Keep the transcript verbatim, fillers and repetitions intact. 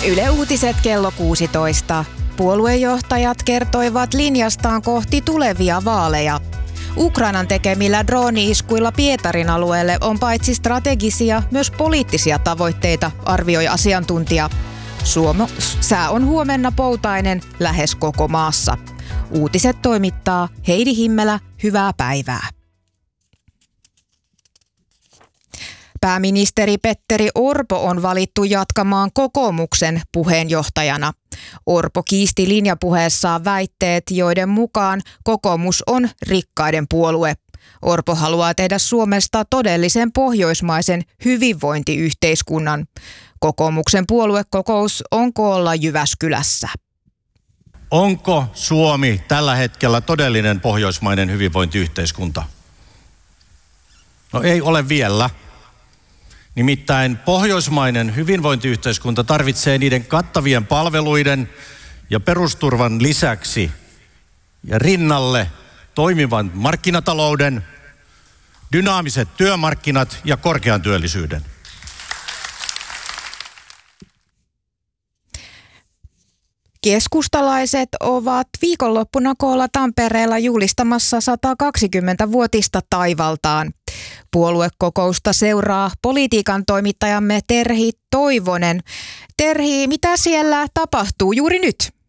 Yle Uutiset kello kuusitoista. Puoluejohtajat kertoivat linjastaan kohti tulevia vaaleja. Ukrainan tekemillä drooni-iskuilla Pietarin alueelle on paitsi strategisia, myös poliittisia tavoitteita, arvioi asiantuntija. Suomo, sää on huomenna poutainen lähes koko maassa. Uutiset toimittaa Heidi Himmelä, hyvää päivää. Pääministeri Petteri Orpo on valittu jatkamaan kokoomuksen puheenjohtajana. Orpo kiisti linjapuheessaan väitteet, joiden mukaan kokoomus on rikkaiden puolue. Orpo haluaa tehdä Suomesta todellisen pohjoismaisen hyvinvointiyhteiskunnan. Kokoomuksen puoluekokous on koolla Jyväskylässä. Onko Suomi tällä hetkellä todellinen pohjoismainen hyvinvointiyhteiskunta? No ei ole vielä. Nimittäin pohjoismainen hyvinvointiyhteiskunta tarvitsee niiden kattavien palveluiden ja perusturvan lisäksi ja rinnalle toimivan markkinatalouden, dynaamiset työmarkkinat ja korkean työllisyyden. Keskustalaiset ovat viikonloppuna koolla Tampereella juhlistamassa sata kaksikymmentävuotista taivaltaan. Puoluekokousta seuraa politiikan toimittajamme Terhi Toivonen. Terhi, mitä siellä tapahtuu juuri nyt?